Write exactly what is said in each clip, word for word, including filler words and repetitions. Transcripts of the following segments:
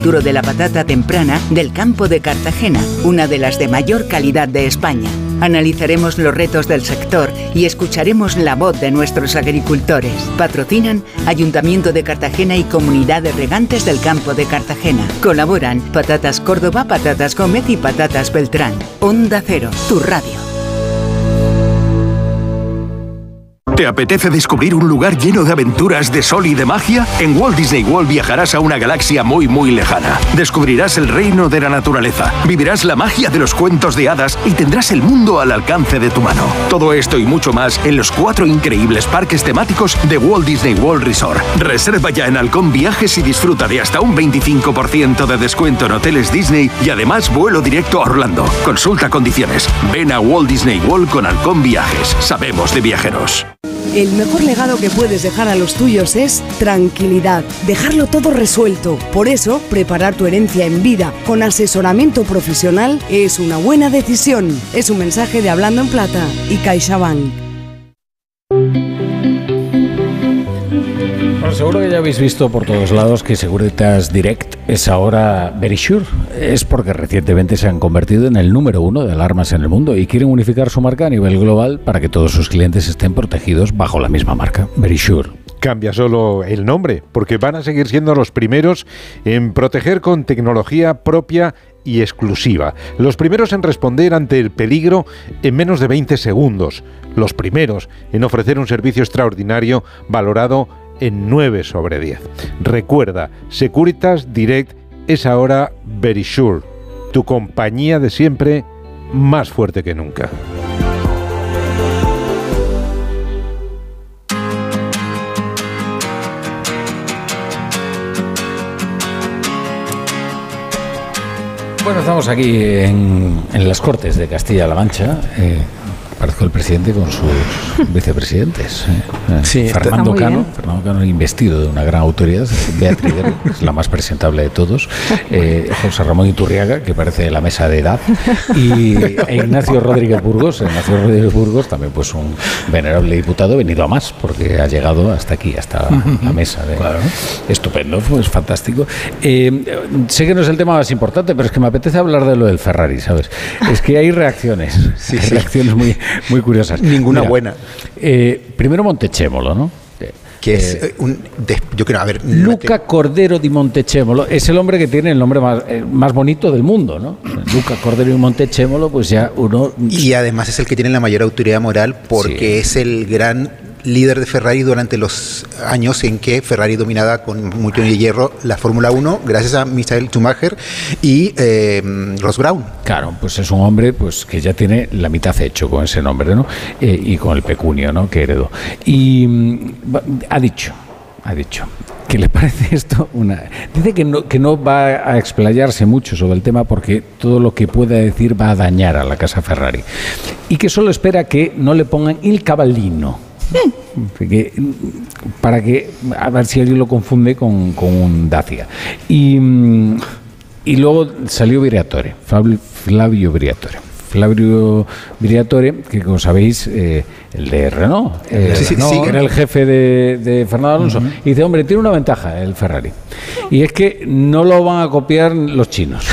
futuro de la patata temprana del campo de Cartagena, una de las de mayor calidad de España. Analizaremos los retos del sector y escucharemos la voz de nuestros agricultores. Patrocinan Ayuntamiento de Cartagena y Comunidad de Regantes del Campo de Cartagena. Colaboran Patatas Córdoba, Patatas Gómez y Patatas Beltrán. Onda Cero, tu radio. ¿Te apetece descubrir un lugar lleno de aventuras, de sol y de magia? En Walt Disney World viajarás a una galaxia muy muy lejana. Descubrirás el reino de la naturaleza, vivirás la magia de los cuentos de hadas y tendrás el mundo al alcance de tu mano. Todo esto y mucho más en los cuatro increíbles parques temáticos de Walt Disney World Resort. Reserva ya en Halcón Viajes y disfruta de hasta un veinticinco por ciento de descuento en hoteles Disney y además vuelo directo a Orlando. Consulta condiciones. Ven a Walt Disney World con Halcón Viajes. Sabemos de viajeros. El mejor legado que puedes dejar a los tuyos es tranquilidad, dejarlo todo resuelto. Por eso, preparar tu herencia en vida con asesoramiento profesional es una buena decisión. Es un mensaje de Hablando en Plata y CaixaBank. Bueno, seguro que ya habéis visto por todos lados que Securitas Direct es ahora Verisure. Es porque recientemente se han convertido en el número uno de alarmas en el mundo y quieren unificar su marca a nivel global para que todos sus clientes estén protegidos bajo la misma marca, Verisure. Cambia solo el nombre, porque van a seguir siendo los primeros en proteger con tecnología propia y exclusiva. Los primeros en responder ante el peligro en menos de veinte segundos. Los primeros en ofrecer un servicio extraordinario valorado en nueve sobre diez. Recuerda, Securitas Direct es ahora Verisure, tu compañía de siempre más fuerte que nunca. Bueno, estamos aquí en, en las Cortes de Castilla-La Mancha. Eh, Parezco el presidente con sus vicepresidentes. Eh, sí, Fernando Cano, Fernando Cano investido de una gran autoridad, Beatriz, es la más presentable de todos, eh, José Ramón Iturriaga, que parece de la mesa de edad, y e Ignacio Rodríguez Burgos. Ignacio Rodríguez Burgos también pues un venerable diputado, venido a más, porque ha llegado hasta aquí, hasta la mesa. De, claro. Estupendo, pues fantástico. Eh, sé que no es el tema más importante, pero es que me apetece hablar de lo del Ferrari, ¿sabes? Es que hay reacciones, sí, hay sí. reacciones muy... muy curiosas. Ninguna Mira, buena. Eh, primero Montechémolo, ¿no? Que es eh, un... De, yo creo, a ver... Luca te... Cordero di Montechémolo es el hombre que tiene el nombre más, eh, más bonito del mundo, ¿no? Luca Cordero di Montechémolo, pues ya uno... Y además es el que tiene la mayor autoridad moral porque sí. es el gran líder de Ferrari durante los años en que Ferrari dominaba con mucho hierro la Fórmula uno gracias a Michael Schumacher y eh, Ross Brown. Claro, pues es un hombre pues que ya tiene la mitad hecho con ese nombre, ¿no? Eh, y con el pecunio, ¿no? Que heredó. Y mm, ha dicho, ha dicho que le parece esto una... Dice que no, que no va a explayarse mucho sobre el tema porque todo lo que pueda decir va a dañar a la casa Ferrari. Y que solo espera que no le pongan il cavallino. Que, para que a ver si alguien lo confunde con, con un Dacia y, y luego salió Briatore, Flavio, Flavio Briatore Flavio Briatore, que como sabéis eh, el de Renault, eh, sí, Renault sí, sí. era el jefe de, de Fernando Alonso, uh-huh. y dice, hombre, tiene una ventaja el Ferrari, y es que no lo van a copiar los chinos.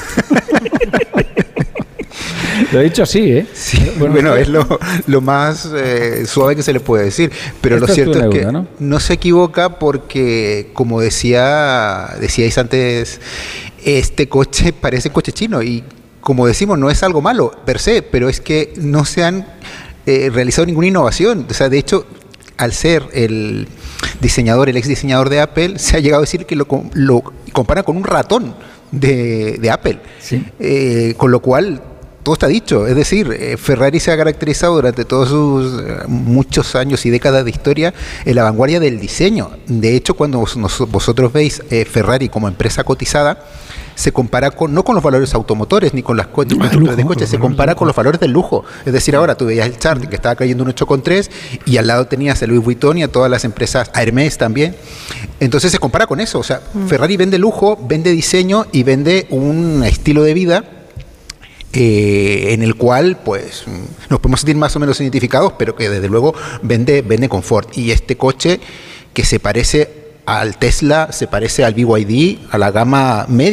Lo he dicho así, ¿eh? Sí, bueno, bueno es lo, lo más eh, suave que se le puede decir. Pero lo cierto es, es que duda, ¿no? no se equivoca porque, como decía decíais antes, este coche parece coche chino. Y como decimos, no es algo malo per se, pero es que no se han eh, realizado ninguna innovación. O sea, de hecho, al ser el diseñador, el ex diseñador de Apple, se ha llegado a decir que lo, lo compara con un ratón de, de Apple. ¿Sí? Eh, con lo cual... todo está dicho, es decir, eh, Ferrari se ha caracterizado durante todos sus eh, muchos años y décadas de historia en la vanguardia del diseño. De hecho, cuando vos, nos, vosotros veis eh, Ferrari como empresa cotizada, se compara con, no con los valores automotores ni con las co- ah, lujo, de coches, se compara con los valores del lujo. Es decir, ahora tú veías el Charlie que estaba cayendo un ocho coma tres y al lado tenías el Louis Vuitton y a todas las empresas, a Hermès también. Entonces se compara con eso. O sea, mm. Ferrari vende lujo, vende diseño y vende un estilo de vida Eh, en el cual pues nos podemos sentir más o menos identificados, pero que desde luego vende, vende confort. Y este coche que se parece al Tesla, se parece al B Y D, a la gama media,